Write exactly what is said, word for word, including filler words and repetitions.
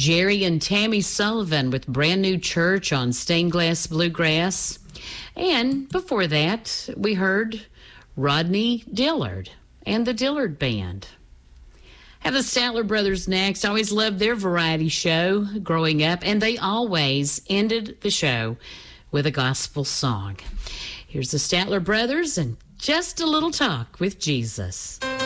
Jerry and Tammy Sullivan with Brand New Church on Stained Glass Bluegrass. And before that, we heard Rodney Dillard and the Dillard Band. Have the Statler Brothers next. I always loved their variety show growing up, and they always ended the show with a gospel song. Here's the Statler Brothers and Just a Little Talk with Jesus.